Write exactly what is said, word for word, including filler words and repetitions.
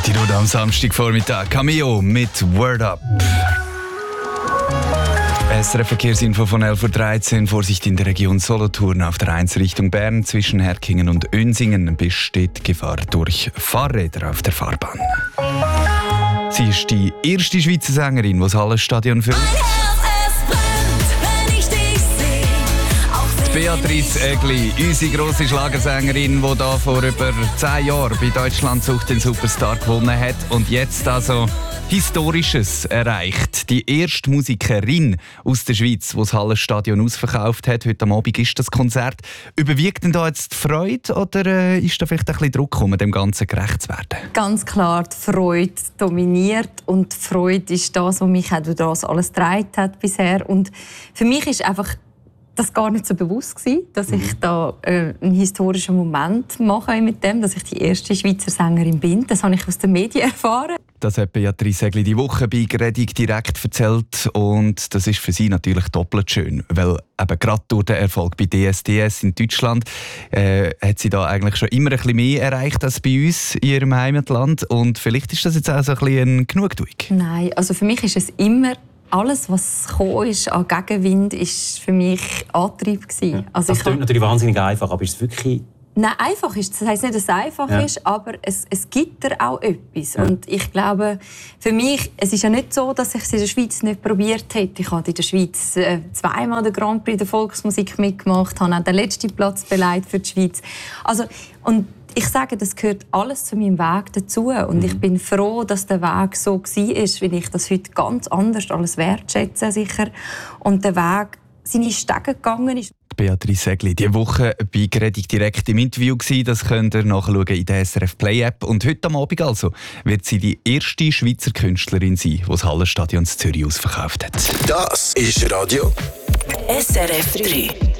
Gute Runde am Samstagvormittag. Cameo mit Word Up. S R F-Verkehrsinfo von elf Uhr dreizehn. Vorsicht in der Region Solothurn auf der eins Richtung Bern. Zwischen Herkingen und Önsingen besteht Gefahr durch Fahrräder auf der Fahrbahn. Sie ist die erste Schweizer Sängerin, die das Hallenstadion füllt. Beatrice Egli, unsere grosse Schlagersängerin, die hier vor über zehn Jahren bei Deutschland sucht den Superstar gewonnen hat und jetzt also Historisches erreicht. Die erste Musikerin aus der Schweiz, die das Hallenstadion ausverkauft hat. Heute am Abend ist das Konzert. Überwiegt denn da jetzt die Freude oder äh, ist da vielleicht ein bisschen Druck, um dem Ganzen gerecht zu werden? Ganz klar, die Freude dominiert und die Freude ist das, was mich auch durch das alles getragen hat bisher. Und für mich ist einfach das gar nicht so bewusst gewesen, dass mhm. ich da äh, einen historischen Moment mache mit dem, dass ich die erste Schweizer Sängerin bin. Das habe ich aus den Medien erfahren. Das hat Beatrice Egli die Woche bei Gredig direkt erzählt und das ist für sie natürlich doppelt schön, weil eben gerade durch den Erfolg bei D S D S in Deutschland äh, hat sie da eigentlich schon immer ein bisschen mehr erreicht als bei uns in ihrem Heimatland und vielleicht ist das jetzt auch so ein bisschen eine Genugtuung. Nein, also für mich ist es immer alles, was gekommen ist an Gegenwind, ist für mich Antrieb gewesen. Ja. Also das klingt natürlich wahnsinnig einfach, aber ist es wirklich... Nein, einfach ist. Das heisst nicht, dass es einfach ja. ist, aber es, es gibt dir auch etwas. Ja. Und ich glaube, für mich, es ist ja nicht so, dass ich es in der Schweiz nicht probiert hätte. Ich habe in der Schweiz äh, zweimal den Grand Prix der Volksmusik mitgemacht, habe auch den letzten Platz beleidigt für die Schweiz. Also, und ich sage, das gehört alles zu meinem Weg dazu. Und mhm. ich bin froh, dass der Weg so war, weil ich das heute ganz anders alles wertschätze, sicher. Und der Weg seine Stege gegangen ist. Beatrice Egli, diese Woche bei Gredig direkt im Interview gewesen. Das könnt ihr nachschauen in der S R F Play App. Und heute am Abend also wird sie die erste Schweizer Künstlerin sein, die das Hallenstadion in Zürich ausverkauft hat. Das ist Radio S R F drei.